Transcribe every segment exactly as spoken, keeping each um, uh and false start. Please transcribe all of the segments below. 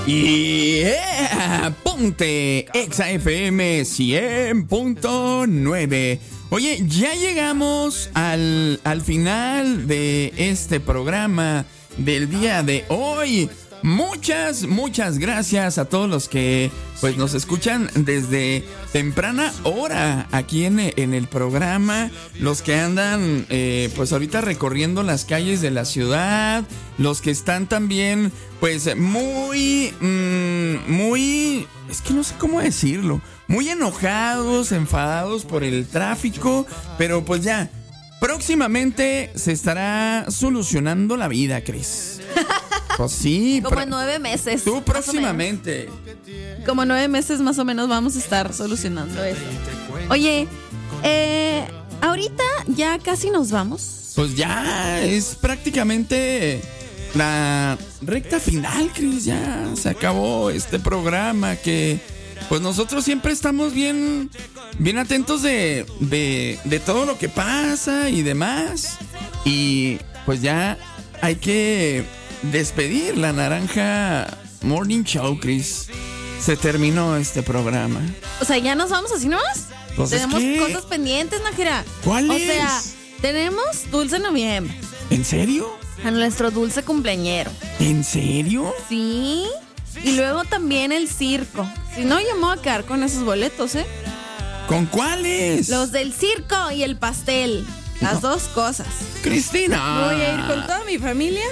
Y yeah, ponte Exa F M cien punto nueve. Oye, ya llegamos al, al final de este programa del día de hoy. Muchas, muchas gracias a todos los que pues nos escuchan desde temprana hora aquí en, en el programa. Los que andan eh, pues ahorita recorriendo las calles de la ciudad. Los que están también pues muy, mmm, muy, es que no sé cómo decirlo. Muy enojados, enfadados por el tráfico. Pero pues ya, próximamente se estará solucionando la vida, Cris. Pues sí. Como en nueve meses. Tú próximamente. Como nueve meses más o menos vamos a estar solucionando eso. Oye, eh, ahorita ya casi nos vamos. Pues ya es prácticamente la recta final, Cris. Ya se acabó este programa que pues nosotros siempre estamos bien, bien atentos de, de, de todo lo que pasa y demás. Y pues ya hay que despedir la Naranja Morning Show, Cris. Se terminó este programa. O sea, ¿ya nos vamos así nomás? Pues tenemos es que... cosas pendientes, Najera. ¿Cuáles? O sea, tenemos Dulce Noviembre. ¿En serio? A nuestro dulce cumpleañero. ¿En serio? Sí. Y luego también el circo. Si no, yo me voy a quedar con esos boletos, ¿eh? ¿Con cuáles? Los del circo y el pastel. Las no. dos cosas. Cristina. Voy a ir con toda mi familia.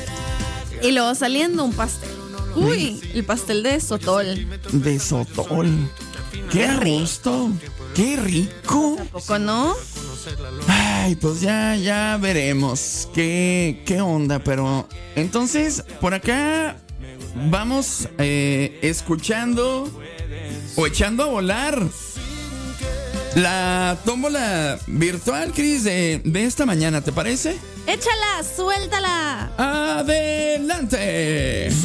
Y luego saliendo un pastel. Uy, el pastel de sotol. De sotol. Qué a gusto. Qué rico. ¿Tampoco no? Ay, pues ya, ya veremos qué, qué onda. Pero entonces, por acá vamos eh, escuchando o echando a volar la tómbola virtual, Cris, de, de esta mañana, ¿te parece? ¡Échala! ¡Suéltala! ¡Adelante!